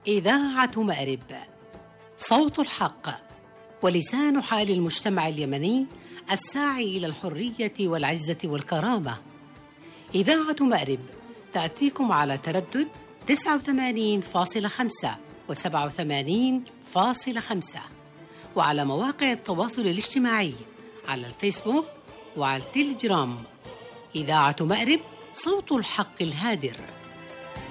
إذاعة مأرب، صوت الحق ولسان حال المجتمع اليمني الساعي إلى الحرية والعزة والكرامة. إذاعة مأرب تأتيكم على تردد 89.5 و87.5، وعلى مواقع التواصل الاجتماعي على الفيسبوك وعلى التليجرام. إذاعة مأرب، صوت الحق الهادر.